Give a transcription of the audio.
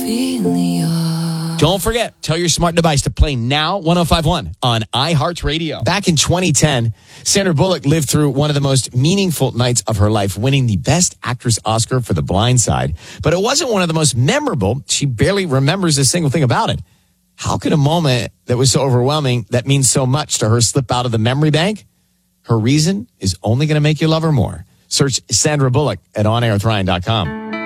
Don't forget, tell your smart device to play Now 105.1 on iHeartRadio. Back in 2010, Sandra Bullock lived through one of the most meaningful nights of her life, winning the Best Actress Oscar for The Blind Side. But it wasn't one of the most memorable. She barely remembers a single thing about it. How could a moment that was so overwhelming, that means so much to her, slip out of the memory bank? Her reason is only going to make you love her more. Search Sandra Bullock at onairwithryan.com.